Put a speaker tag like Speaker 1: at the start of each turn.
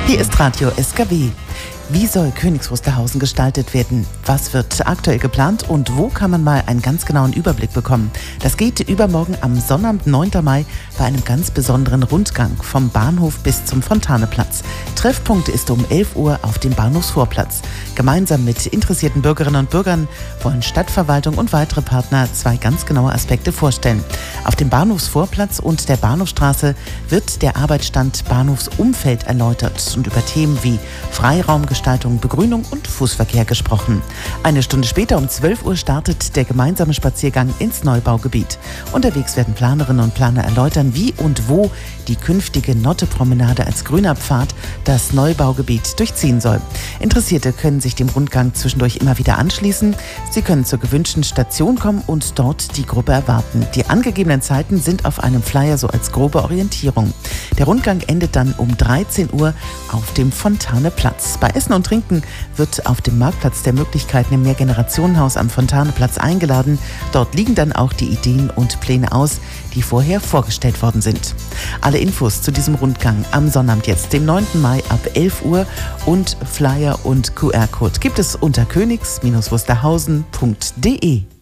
Speaker 1: Hier ist Radio SKW. Wie soll Königs Wusterhausen gestaltet werden? Was wird aktuell geplant und wo kann man mal einen ganz genauen Überblick bekommen? Das geht übermorgen am Sonnabend, 9. Mai, bei einem ganz besonderen Rundgang vom Bahnhof bis zum Fontaneplatz. Treffpunkt ist um 11 Uhr auf dem Bahnhofsvorplatz. Gemeinsam mit interessierten Bürgerinnen und Bürgern wollen Stadtverwaltung und weitere Partner zwei ganz genaue Aspekte vorstellen. Auf dem Bahnhofsvorplatz und der Bahnhofstraße wird der Arbeitsstand Bahnhofsumfeld erläutert und über Themen wie Freiraumgestaltung, Begrünung und Fußverkehr gesprochen. Eine Stunde später um 12 Uhr startet der gemeinsame Spaziergang ins Neubaugebiet. Unterwegs werden Planerinnen und Planer erläutern, wie und wo die künftige Notte-Promenade als grüner Pfad das Neubaugebiet durchziehen soll. Interessierte können sich dem Rundgang zwischendurch immer wieder anschließen. Sie können zur gewünschten Station kommen und dort die Gruppe erwarten. Die angegebenen Zeiten sind auf einem Flyer so als grobe Orientierung. Der Rundgang endet dann um 13 Uhr auf dem Fontaneplatz. Bei Essen und Trinken wird auf dem Marktplatz der Möglichkeiten im Mehrgenerationenhaus am Fontaneplatz eingeladen. Dort liegen dann auch die Ideen und Pläne aus, die vorher vorgestellt worden sind. Alle Infos zu diesem Rundgang am Sonnabend jetzt, dem 9. Mai ab 11 Uhr und Flyer und QR-Code gibt es unter königs-wusterhausen.de.